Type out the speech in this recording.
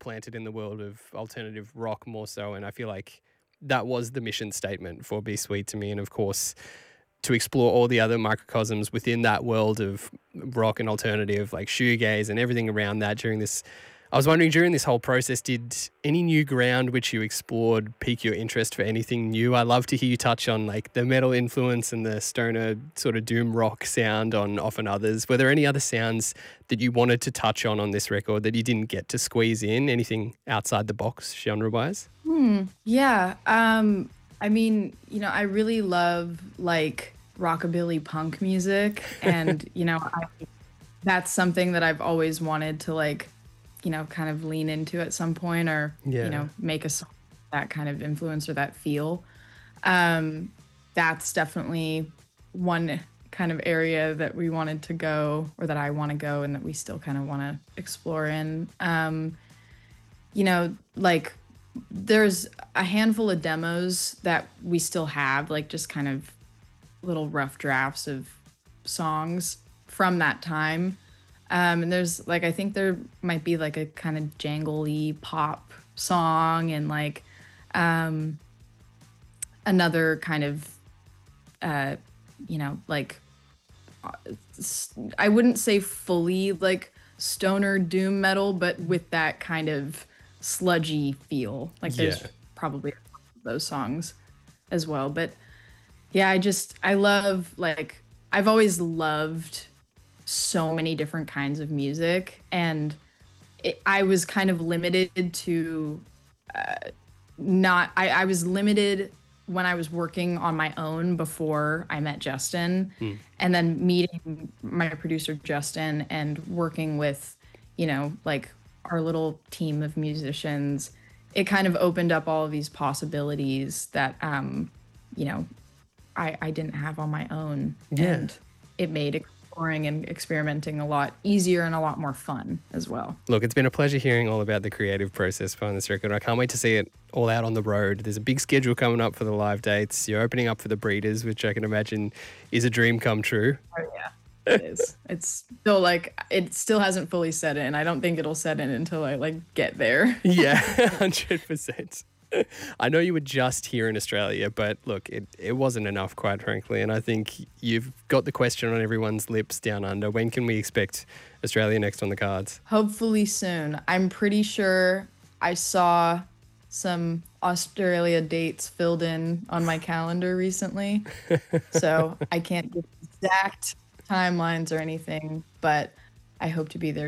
planted in the world of alternative rock more so, and I feel like that was the mission statement for Be Sweet to me. And of course, to explore all the other microcosms within that world of rock and alternative, like shoegaze and everything around that during this. I was wondering, during this whole process, did any new ground which you explored pique your interest for anything new? I love to hear you touch on like the metal influence and the stoner sort of doom rock sound on Often Others. Were there any other sounds that you wanted to touch on this record that you didn't get to squeeze in? Anything outside the box genre-wise? Yeah. I mean, I really love like rockabilly punk music, and that's something that I've always wanted to like, kind of lean into at some point, or Yeah. make a song that kind of influence or that feel. That's definitely one kind of area that we wanted to go, or that I want to go, and that we still kind of want to explore in. Like there's a handful of demos that we still have, like just kind of little rough drafts of songs from that time. And there's like, I think there might be like a kind of jangly pop song, and like another kind of, like I wouldn't say fully like stoner doom metal, but with that kind of sludgy feel. Like there's Yeah. probably those songs as well. But yeah, I love, like, I've always loved so many different kinds of music, and I was kind of limited to I was limited when I was working on my own before I met Justin, and then meeting my producer Justin and working with, like our little team of musicians. It kind of opened up all of these possibilities that, I didn't have on my own. Yeah. And it made exploring and experimenting a lot easier and a lot more fun as well. Look, it's been a pleasure hearing all about the creative process behind this record. I can't wait to see it all out on the road. There's a big schedule coming up for the live dates. You're opening up for the Breeders, which I can imagine is a dream come true. Oh yeah. It is. It's still like, it still hasn't fully set in. I don't think it'll set in until I like get there. Yeah, 100%. I know you were just here in Australia, but look, it wasn't enough, quite frankly. And I think you've got the question on everyone's lips down under. When can we expect Australia next on the cards? Hopefully soon. I'm pretty sure I saw some Australia dates filled in on my calendar recently. So I can't give exact timelines or anything, but I hope to be there